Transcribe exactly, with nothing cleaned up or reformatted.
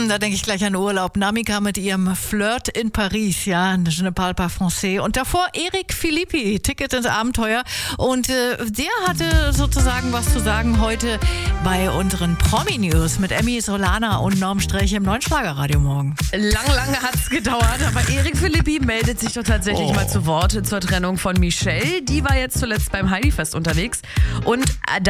da denke ich gleich an Urlaub. Namika mit ihrem Flirt in Paris, ja, Je ne parle pas français. Und davor Eric Philippi, Ticket ins Abenteuer. Und äh, der hatte sozusagen was zu sagen heute bei unseren Promi-News mit Emmy Solana und Norm Streich im neuen Schlagerradio morgen. Lang, lange hat es gedauert, aber Eric Philippi meldet sich doch tatsächlich Oh. mal zu Wort zur Trennung von Michelle. Die war jetzt zuletzt beim Heidi-Fest unterwegs und